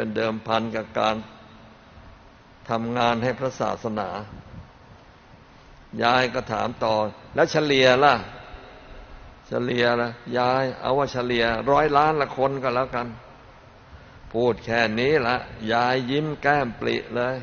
เป็นเดิมพันกับการทำงานให้พระศาสนายายก็ถามต่อแล้วเฉลี่ยล่ะเฉลี่ยล่ะยายเอาว่าเฉลี่ย100 ล้านละคนก็แล้วกันพูดแค่นี้ละยายยิ้มแก้มปริเลย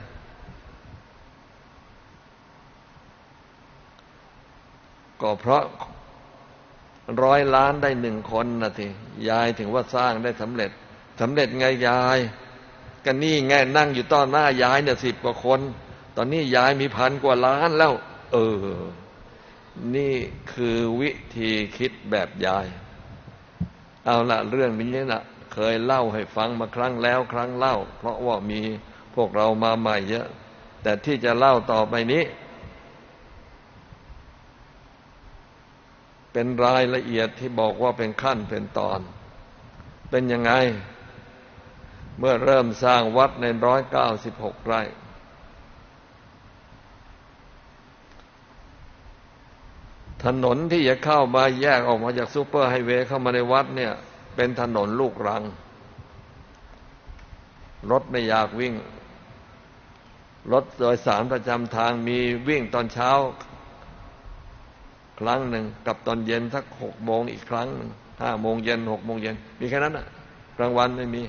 ก็เพราะ100 ล้านได้1 คนนะทียายถึงว่าสร้างได้สำเร็จไงยายก็นี่ไงนั่งอยู่ต้นหน้ายายเนี่ย10 กว่าคนตอนนี้ยายมี1,000 กว่าล้านแล้วนี่คือวิธีคิดแบบยายเอาละเรื่องนี้นะเคยเล่าให้ฟังมาครั้งแล้วครั้งเล่าเพราะว่ามีพวกเรามาใหม่เยอะแต่ที่จะเล่าต่อไปนี้เป็นรายละเอียดที่บอกว่าเป็นขั้นเป็นตอนเป็นยังไงเมื่อเริ่มสร้างวัดใน196 ไร่ถนนที่จะเข้ามาแยกออกมาจากซูเปอร์ไฮเวย์เข้ามาในวัดเนี่ยเป็นถนนลูกรังรถไม่อยากวิ่งรถโดยสารประจำทางมีวิ่งตอนเช้าครั้งหนึ่งกับตอนเย็นสัก6 โมงอีกครั้ง5 โมงเย็น6 โมงเย็นมีแค่นั้นน่ะกลางวันไม่มี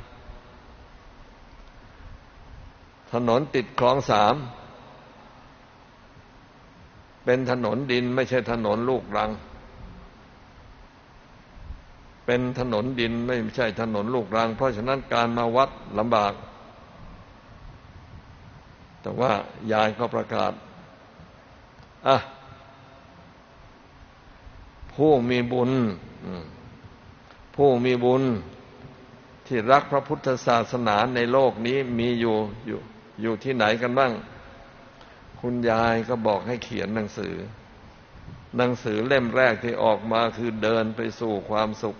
ถนนติดคลอง3เป็นถนนดินไม่ใช่ถนนลูกรังเป็นถนนดินไม่ใช่ถนนลูกรังเพราะฉะนั้นการมาวัดลำบากแต่ว่ายายก็ประกาศผู้มีบุญที่รักพระพุทธศาสนาในโลกนี้มีอยู่ที่ไหนกันบ้างคุณยายก็บอกให้เขียนหนังสือเล่มแรกที่ออกมาคือเดินไปสู่ความสุข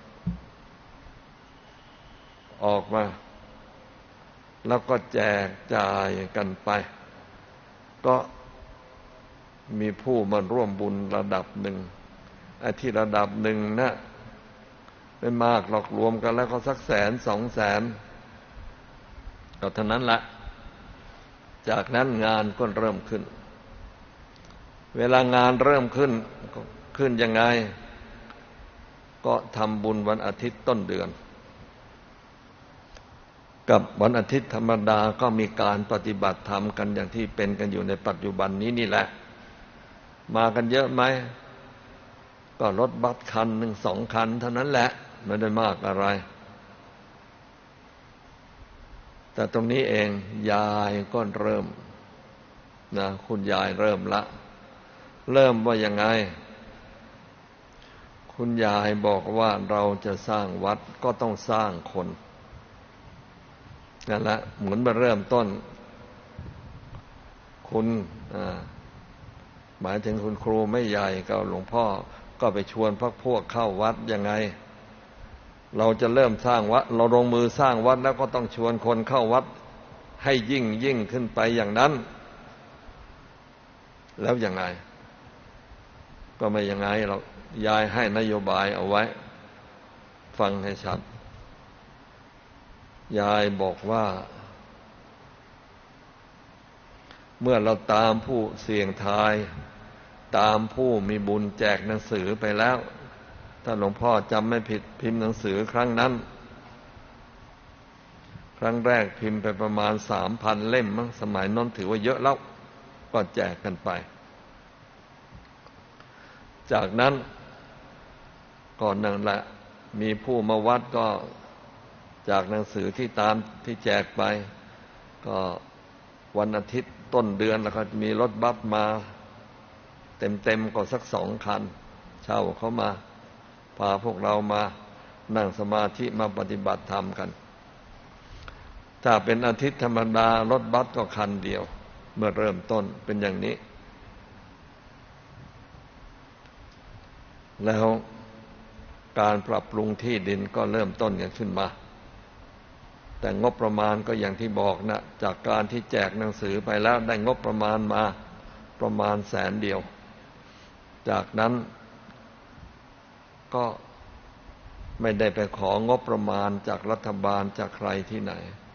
ออกมาแล้วก็แจกจ่ายกันไปก็มีผู้มาร่วมบุญระดับหนึ่งไอ้ที่ระดับหนึ่งนะไม่มากหรอกรวมกันแล้วก็สัก100,000 200,000ก็เท่านั้นละจากนั้นงานก็เริ่มขึ้นเวลางานเริ่มขึ้นยังไงก็ทำบุญวันอาทิตย์ต้นเดือนกับวันอาทิตย์ธรรมดาก็มีการปฏิบัติธรรมกันอย่างที่เป็นกันอยู่ในปัจจุบันนี้นี่แหละมากันเยอะไหมก็รถบัสคันหนึ่ง2 คันเท่านั้นแหละไม่ได้มากอะไรแต่ตรงนี้เองยายก็เริ่มนะคุณยายเริ่มว่ายังไงคุณยายบอกว่าเราจะสร้างวัดก็ต้องสร้างคนนั่นแหละเหมือนมาเริ่มต้นคุณหมายถึงคุณครูไม่ใหญ่กับหลวงพ่อก็ไปชวนพวกเข้าวัดยังไงเราจะเริ่มสร้างวัดเราลงมือสร้างวัดแล้วก็ต้องชวนคนเข้าวัดให้ยิ่งขึ้นไปอย่างนั้นแล้วยังไงก็ไม่ยังไงเรายายให้นโยบายเอาไว้ฟังให้ชัดยายบอกว่าเมื่อเราตามผู้เสี่ยงทายตามผู้มีบุญแจกหนังสือไปแล้วถ้าหลวงพ่อจำไม่ผิดพิมพ์หนังสือครั้งนั้นครั้งแรกพิมพ์ไปประมาณ 3,000 เล่มมั้งสมัยนั้นถือว่าเยอะแล้วก็แจกกันไปจากนั้นก่อนนั่นแหละมีผู้มาวัดก็จากหนังสือที่แจกไปก็วันอาทิตย์ต้นเดือนแล้วก็มีรถบัสมาเต็มก็สัก2 คันเช่าเขามาพาพวกเรามานั่งสมาธิมาปฏิบัติธรรมกันถ้าเป็นอาทิตย์ธรรมดารถบัสก็คันเดียวเมื่อเริ่มต้นเป็นอย่างนี้แล้วการปรับปรุงที่ดินก็เริ่มต้นกันขึ้นมาแต่งบประมาณก็อย่างที่บอกนะจากการที่แจกหนังสือไปแล้วได้งบประมาณมาประมาณ100,000 เดียวจากนั้นก็ไม่ได้ไปของบประมาณจากรัฐบาลจากใครที่ไหน